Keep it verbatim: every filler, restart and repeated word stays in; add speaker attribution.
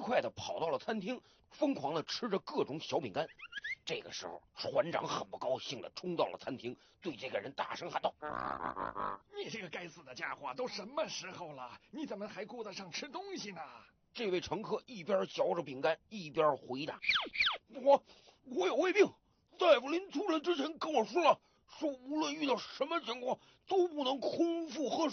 Speaker 1: 快地跑到了餐厅，疯狂地吃着各种小饼干。这个时候，船长很不高兴地冲到了餐厅，对这个人大声喊道：“
Speaker 2: 你这个该死的家伙，都什么时候了，你怎么还顾得上吃东西呢？”
Speaker 1: 这位乘客一边嚼着饼干，一边回答：“我我有胃病，大夫临出诊之前跟我说了，说无论遇到什么情况都不能空腹喝水。”